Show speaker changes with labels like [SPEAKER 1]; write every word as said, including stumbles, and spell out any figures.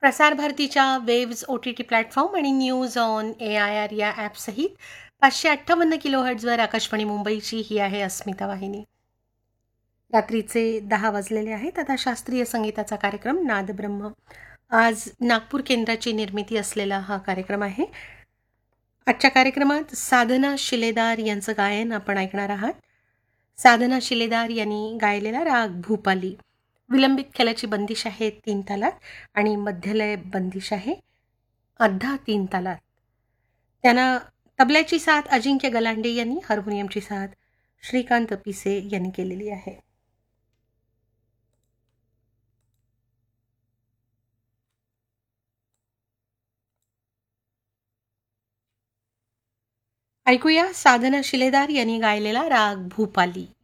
[SPEAKER 1] प्रसार भारतीच्या waves O T T platform आणि news on A I R या ॲपसहित पाचशे अठ्ठावन्न किलो हर्ट्झवर आकाशवाणी मुंबईची ही आहे अस्मिता वाहिनी. रात्रीचे दहा वाजलेले आहेत. आता शास्त्रीय संगीताचा कार्यक्रम नादब्रह्म. आज नागपूर केंद्राची निर्मिती असलेला हा कार्यक्रम आहे. आजच्या कार्यक्रमात साधना शिलेदार यांचं गायन आपण ऐकणार आहात. साधना शिलेदार यांनी गायलेला राग भूपाली. विलंबित ख्यालाची बंदिश आहे तीन तालात आणि मध्यलय बंदिश आहे अर्धा तीन तालात. त्यांना तबल्याची साथ अजिंक्य गलांडे यांनी, हार्मोनियमची साथ श्रीकांत पिसे यांनी केलेली आहे. ऐकूया साधना शिलेदार यांनी गायलेला राग भूपाली.